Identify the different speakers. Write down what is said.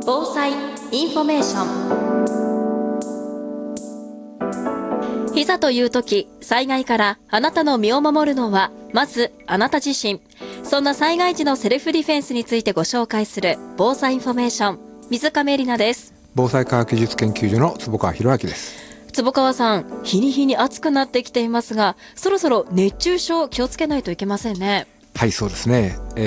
Speaker 1: 防災インフォメーション。いざという時、災害からあなたの身を守るのはまずあなた自身。そんな災害時のセルフディフェンスについてご紹介する防災インフォメーション、水上絵里奈です。
Speaker 2: 防災科学技術研究所の坪川博明です。
Speaker 1: 坪川さん、日に日に暑くなってきていますが、そろそろ熱中症気をつけないといけませんね。
Speaker 2: はい、そうですね。